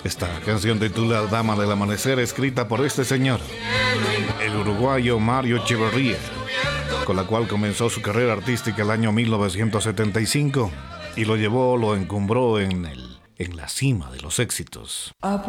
Esta canción titula Dama del Amanecer, escrita por este señor, el uruguayo Mario Echeverría, con la cual comenzó su carrera artística el año 1975 y lo encumbró en la cima de los éxitos.